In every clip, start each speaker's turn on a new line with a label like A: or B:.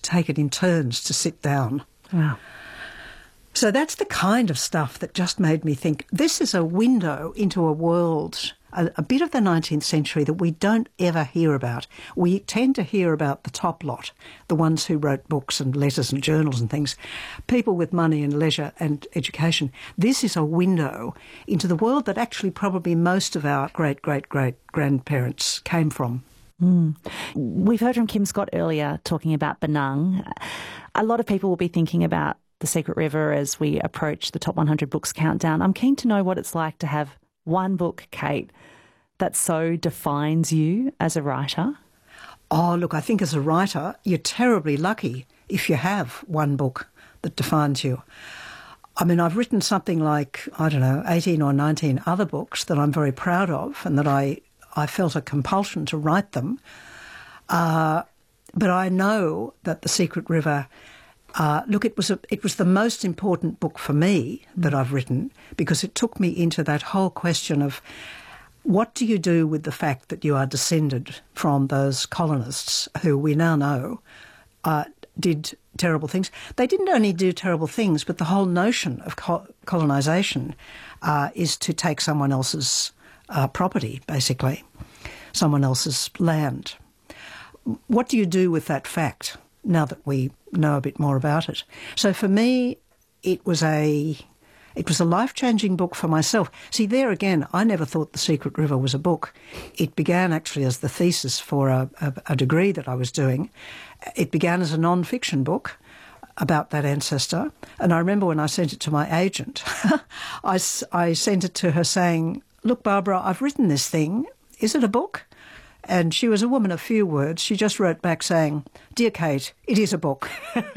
A: take it in turns to sit down.
B: Wow.
A: So that's the kind of stuff that just made me think this is a window into a world, a bit of the 19th century that we don't ever hear about. We tend to hear about the top lot, the ones who wrote books and letters and journals and things, people with money and leisure and education. This is a window into the world that actually probably most of our great-great-great-grandparents came from.
B: We've heard from Kim Scott earlier talking about Benung. A lot of people will be thinking about The Secret River as we approach the Top 100 Books countdown. I'm keen to know what it's like to have one book, Kate, that so defines you as a writer.
A: Oh, look, I think as a writer, you're terribly lucky if you have one book that defines you. I mean, I've written something like, 18 or 19 other books that I'm very proud of and that I felt a compulsion to write them. But I know that The Secret River, it was the most important book for me that I've written because it took me into that whole question of what do you do with the fact that you are descended from those colonists who we now know did terrible things. They didn't only do terrible things, but the whole notion of colonisation is to take someone else's property, basically, someone else's land. What do you do with that fact now that we know a bit more about it? So for me, it was a life-changing book for myself. See, there again, I never thought The Secret River was a book. It began actually as the thesis for a degree that I was doing. It began as a non-fiction book about that ancestor. And I remember when I sent it to my agent, I sent it to her saying, "Look, Barbara, I've written this thing. Is it a book?" And she was a woman of few words. She just wrote back saying, "Dear Kate, it is a book."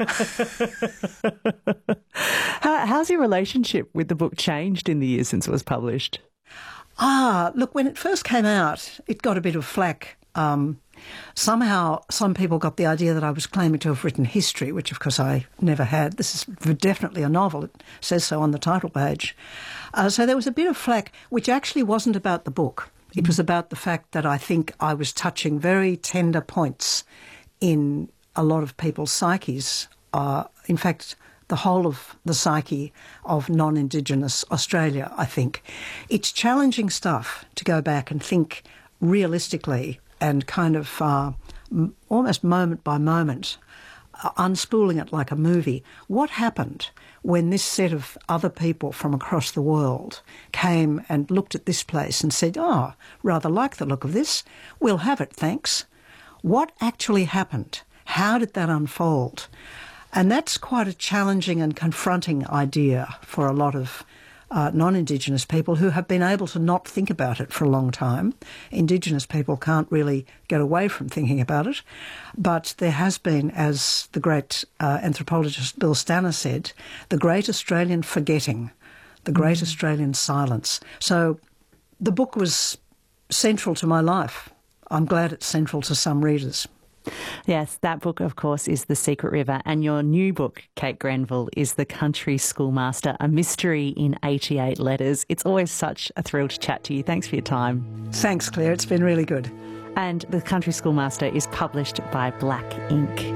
B: How's your relationship with the book changed in the years since it was published?
A: Look, when it first came out, it got a bit of flack. Somehow some people got the idea that I was claiming to have written history, which of course I never had. This is definitely a novel. It says so on the title page. So there was a bit of flack, which actually wasn't about the book. It was about the fact that I think I was touching very tender points in a lot of people's psyches. In fact, the whole of the psyche of non-Indigenous Australia, I think. It's challenging stuff to go back and think realistically and kind of almost moment by moment, unspooling it like a movie. What happened when this set of other people from across the world came and looked at this place and said, "Oh, rather like the look of this. We'll have it, thanks." What actually happened? How did that unfold? And that's quite a challenging and confronting idea for a lot of non-Indigenous people who have been able to not think about it for a long time. Indigenous people can't really get away from thinking about it. But there has been, as the great anthropologist Bill Stanner said, the great Australian forgetting, the great Australian silence. So the book was central to my life. I'm glad it's central to some readers.
B: Yes, that book, of course, is The Secret River, and your new book, Kate Grenville, is The Country Schoolmaster, a mystery in 88 letters. It's always such a thrill to chat to you. Thanks for your time.
A: Thanks, Claire. It's been really good.
B: And The Country Schoolmaster is published by Black Ink.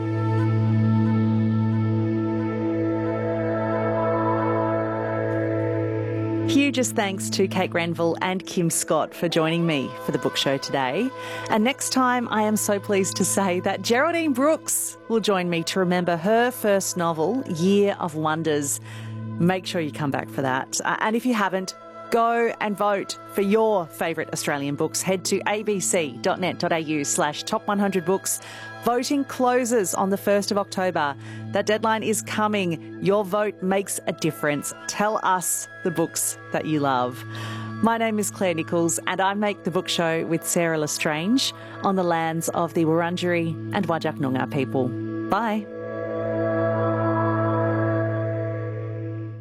B: Hugest thanks to Kate Grenville and Kim Scott for joining me for the book show today. And next time, I am so pleased to say that Geraldine Brooks will join me to remember her first novel, Year of Wonders. Make sure you come back for that. And if you haven't, go and vote for your favourite Australian books. Head to abc.net.au/top100books. Voting closes on the 1st of October. That deadline is coming. Your vote makes a difference. Tell us the books that you love. My name is Claire Nichols and I make the book show with Sarah Lestrange on the lands of the Wurundjeri and Whadjuk Noongar people. Bye.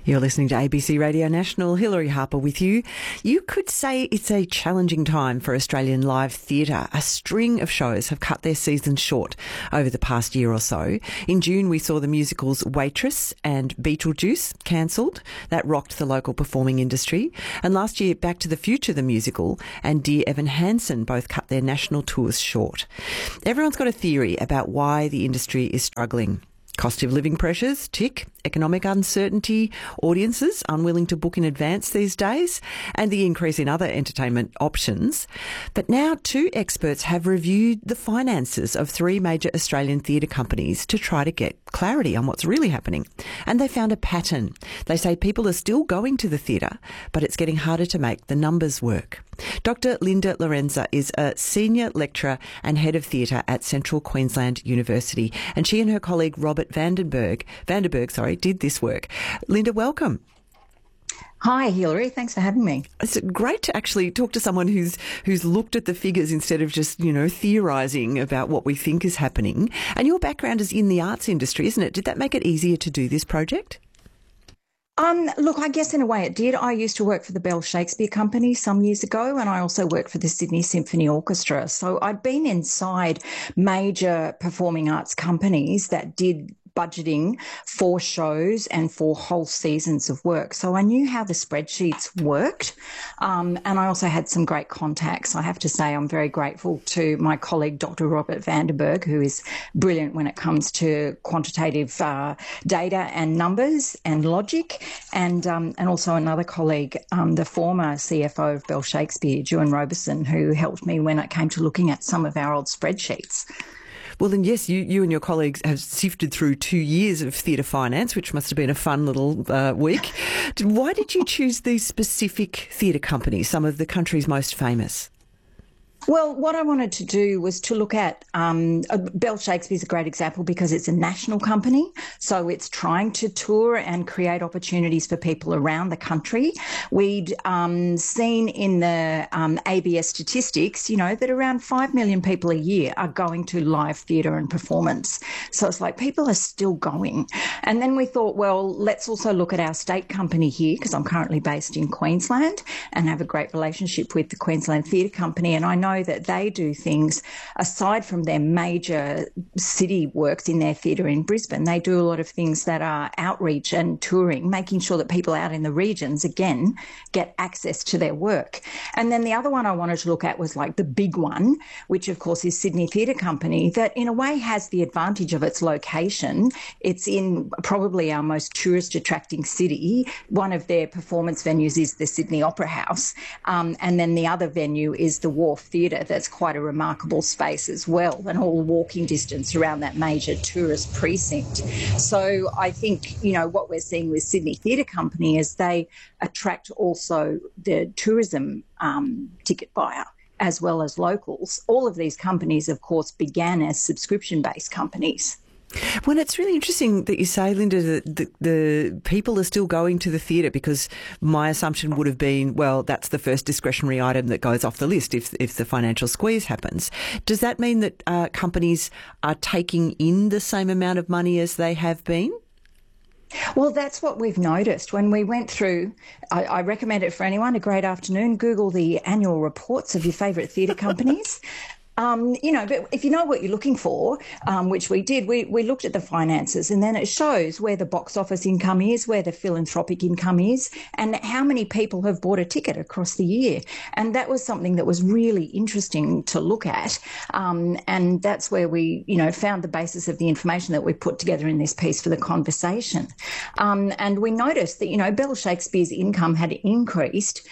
C: You're listening to ABC Radio National. Hilary Harper with you. You could say it's a challenging time for Australian live theatre. A string of shows have cut their seasons short over the past year or so. In June, we saw the musicals Waitress and Beetlejuice cancelled. That rocked the local performing industry. And last year, Back to the Future, the musical, and Dear Evan Hansen both cut their national tours short. Everyone's got a theory about why the industry is struggling. Cost of living pressures, tick. Economic uncertainty, audiences unwilling to book in advance these days, and the increase in other entertainment options. But now 2 experts have reviewed the finances of 3 major Australian theatre companies to try to get clarity on what's really happening. And they found a pattern. They say people are still going to the theatre, but it's getting harder to make the numbers work. Dr. Linda Lorenza is a senior lecturer and head of theatre at Central Queensland University, and she and her colleague Robert Vanderberg did this work. Linda, welcome.
D: Hi, Hilary. Thanks for having me.
C: It's great to actually talk to someone who's looked at the figures instead of just, theorising about what we think is happening. And your background is in the arts industry, isn't it? Did that make it easier to do this project?
D: Look, I guess in a way it did. I used to work for the Bell Shakespeare Company some years ago, and I also worked for the Sydney Symphony Orchestra. So I'd been inside major performing arts companies that did budgeting for shows and for whole seasons of work. So I knew how the spreadsheets worked, and I also had some great contacts. I have to say I'm very grateful to my colleague, Dr. Robert Vanderberg, who is brilliant when it comes to quantitative data and numbers and logic, and also another colleague, the former CFO of Bell Shakespeare, Ewan Roberson, who helped me when it came to looking at some of our old spreadsheets.
C: Well, then, yes, you and your colleagues have sifted through 2 years of theatre finance, which must have been a fun little week. Why did you choose these specific theatre companies, some of the country's most famous?
D: Well, what I wanted to do was to look at Bell Shakespeare is a great example because it's a national company, so it's trying to tour and create opportunities for people around the country. We'd seen in the ABS statistics, that around 5 million people a year are going to live theatre and performance. So it's like people are still going. And then we thought, well, let's also look at our state company here, because I'm currently based in Queensland and have a great relationship with the Queensland Theatre Company, and I know that they do things aside from their major city works in their theatre in Brisbane. They do a lot of things that are outreach and touring, making sure that people out in the regions, again, get access to their work. And then the other one I wanted to look at was like the big one, which of course is Sydney Theatre Company, that in a way has the advantage of its location. It's in probably our most tourist attracting city. One of their performance venues is the Sydney Opera House. And then the other venue is the Wharf Theatre. That's quite a remarkable space as well, and all walking distance around that major tourist precinct. So I think, what we're seeing with Sydney Theatre Company is they attract also the tourism ticket buyer as well as locals. All of these companies, of course, began as subscription-based companies.
C: Well, it's really interesting that you say, Linda, that the people are still going to the theatre, because my assumption would have been, well, that's the first discretionary item that goes off the list if the financial squeeze happens. Does that mean that companies are taking in the same amount of money as they have been?
D: Well, that's what we've noticed when we went through. I recommend it for anyone. A great afternoon. Google the annual reports of your favourite theatre companies. But if you know what you're looking for, which we did, we looked at the finances, and then it shows where the box office income is, where the philanthropic income is, and how many people have bought a ticket across the year. And that was something that was really interesting to look at. And that's where we, found the basis of the information that we put together in this piece for the conversation. And we noticed that, Bell Shakespeare's income had increased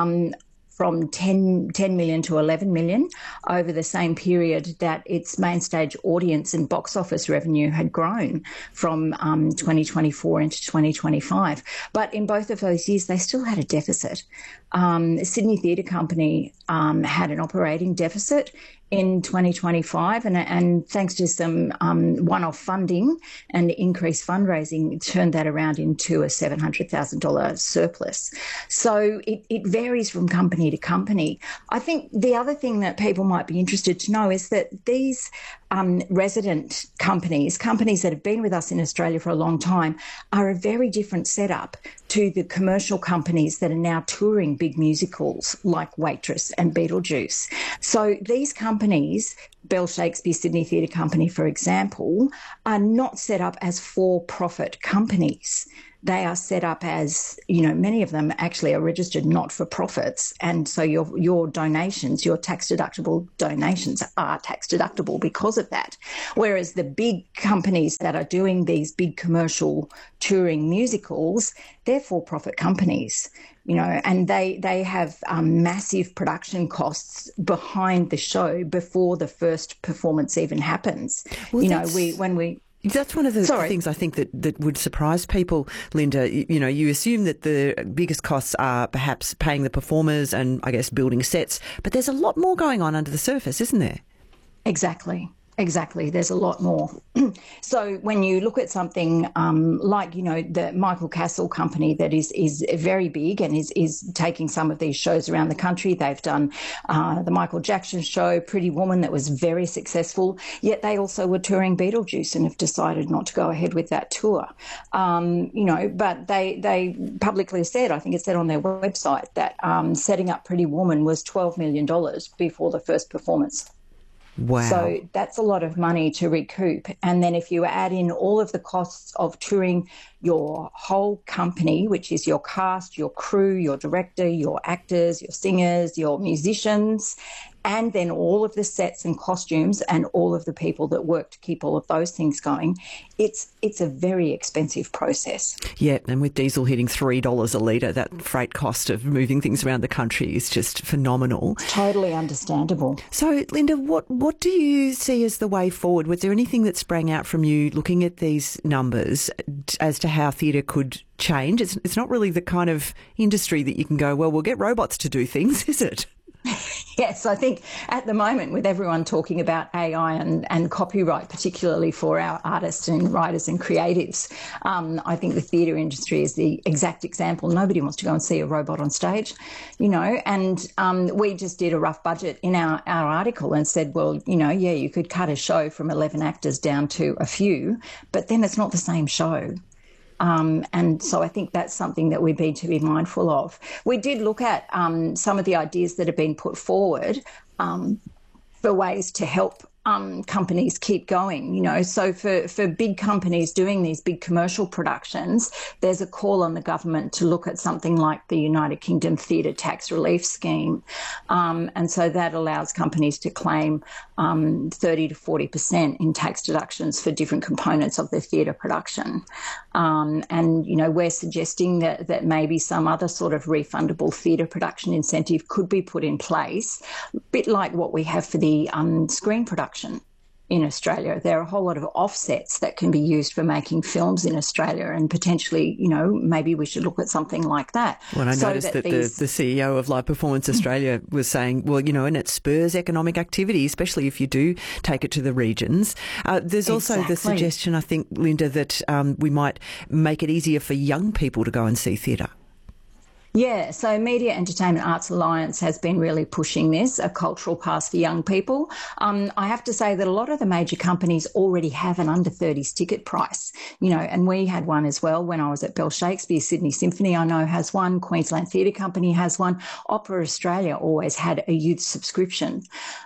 D: from 10 million to 11 million over the same period that its main stage audience and box office revenue had grown from 2024 into 2025. But in both of those years, they still had a deficit. Sydney Theatre Company had an operating deficit in 2025, and thanks to some one-off funding and increased fundraising, turned that around into a $700,000 surplus. So it varies from company to company. I think the other thing that people might be interested to know is that these resident companies that have been with us in Australia for a long time, are a very different setup to the commercial companies that are now touring big musicals like Waitress and Beetlejuice. So these companies, Bell Shakespeare Sydney Theatre Company, for example, are not set up as for-profit companies. They are set up as, many of them actually are registered not-for-profits. And so your donations, your tax-deductible donations are tax-deductible because of that. Whereas the big companies that are doing these big commercial touring musicals, they're for-profit companies, and they have massive production costs behind the show before the first performance even happens.
C: Well, that's one of the things I think that would surprise people, Linda. You assume that the biggest costs are perhaps paying the performers and, I guess, building sets, but there's a lot more going on under the surface, isn't there?
D: Exactly. There's a lot more. So when you look at something like, the Michael Cassel company that is very big and is taking some of these shows around the country. They've done the Michael Jackson show, Pretty Woman, that was very successful, yet they also were touring Beetlejuice and have decided not to go ahead with that tour. But they publicly said, I think it said on their website, that setting up Pretty Woman was $12 million before the first performance.
C: Wow.
D: So that's a lot of money to recoup. And then if you add in all of the costs of touring your whole company, which is your cast, your crew, your director, your actors, your singers, your musicians, and then all of the sets and costumes and all of the people that work to keep all of those things going, it's a very expensive process.
C: Yeah, and with diesel hitting $3 a litre, that freight cost of moving things around the country is just phenomenal.
D: Totally understandable.
C: So, Linda, what do you see as the way forward? Was there anything that sprang out from you looking at these numbers as to how theatre could change? It's not really the kind of industry that you can go, well, we'll get robots to do things, is it?
D: Yes, I think at the moment, with everyone talking about AI and copyright, particularly for our artists and writers and creatives, I think the theatre industry is the exact example. Nobody wants to go and see a robot on stage, and we just did a rough budget in our article and said, well, you could cut a show from 11 actors down to a few, but then it's not the same show. And so I think that's something that we need to be mindful of. We did look at some of the ideas that have been put forward for ways to help companies keep going, So for big companies doing these big commercial productions, there's a call on the government to look at something like the United Kingdom Theatre Tax Relief Scheme. And so that allows companies to claim 30 to 40% in tax deductions for different components of their theatre production. And we're suggesting that maybe some other sort of refundable theatre production incentive could be put in place, a bit like what we have for the screen production in Australia. There are a whole lot of offsets that can be used for making films in Australia, and potentially, maybe we should look at something like that.
C: Well, I noticed that the CEO of Live Performance Australia was saying, well, and it spurs economic activity, especially if you do take it to the regions. There's also the suggestion, I think, Linda, that we might make it easier for young people to go and see theatre.
D: Yeah, so Media Entertainment Arts Alliance has been really pushing this, a cultural pass for young people. I have to say that a lot of the major companies already have an under 30s ticket price, and we had one as well when I was at Bell Shakespeare. Sydney Symphony, I know, has one. Queensland Theatre Company has one. Opera Australia always had a youth subscription.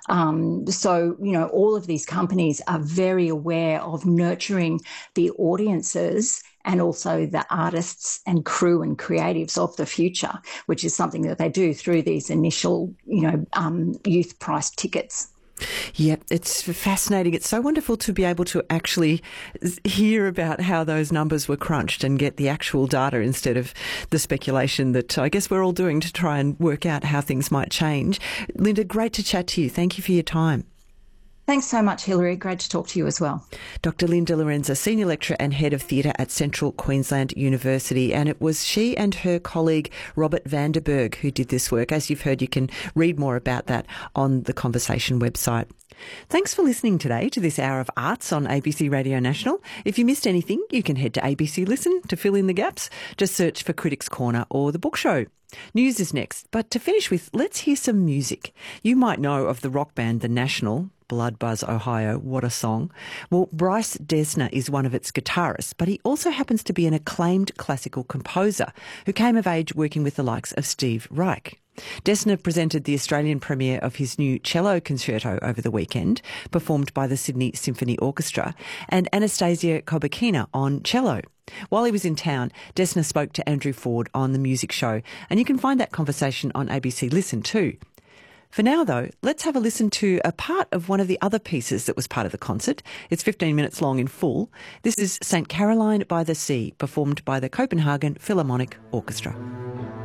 D: So, all of these companies are very aware of nurturing the audiences and also the artists and crew and creatives of the future, which is something that they do through these initial, youth price tickets.
C: Yeah, it's fascinating. It's so wonderful to be able to actually hear about how those numbers were crunched and get the actual data instead of the speculation that I guess we're all doing to try and work out how things might change. Linda, great to chat to you. Thank you for your time.
D: Thanks so much, Hilary. Great to talk to you as well.
C: Dr. Lynn De Lorenza, Senior Lecturer and Head of Theatre at Central Queensland University. And it was she and her colleague Robert Vanderberg who did this work. As you've heard, you can read more about that on the Conversation website. Thanks for listening today to this hour of arts on ABC Radio National. If you missed anything, you can head to ABC Listen to fill in the gaps. Just search for Critics Corner or The Book Show. News is next, but to finish with, let's hear some music. You might know of the rock band The National, Blood Buzz, Ohio, what a song. Well, Bryce Dessner is one of its guitarists, but he also happens to be an acclaimed classical composer who came of age working with the likes of Steve Reich. Dessner presented the Australian premiere of his new cello concerto over the weekend, performed by the Sydney Symphony Orchestra, and Anastasia Kobakina on cello. While he was in town, Dessner spoke to Andrew Ford on The Music Show, and you can find that conversation on ABC Listen too. For now, though, let's have a listen to a part of one of the other pieces that was part of the concert. It's 15 minutes long in full. This is St. Caroline by the Sea, performed by the Copenhagen Philharmonic Orchestra.